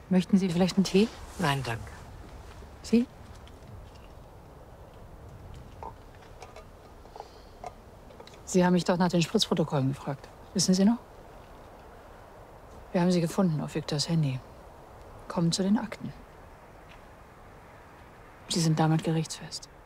Möchten Sie vielleicht einen Tee? Nein, danke. Sie? Sie haben mich doch nach den Spritzprotokollen gefragt. Wissen Sie noch? Wir haben sie gefunden auf Viktors Handy. Kommen zu den Akten. Sie sind damit gerichtsfest.